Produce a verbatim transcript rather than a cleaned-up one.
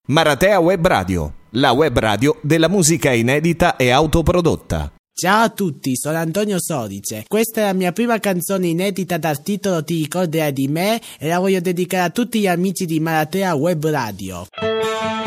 Maratea Web Radio, la web radio della musica inedita e autoprodotta. Ciao a tutti, sono Antonio Sodice. Questa è la mia prima canzone inedita dal titolo Ti ricorderai di me e la voglio dedicare a tutti gli amici di Maratea Web Radio.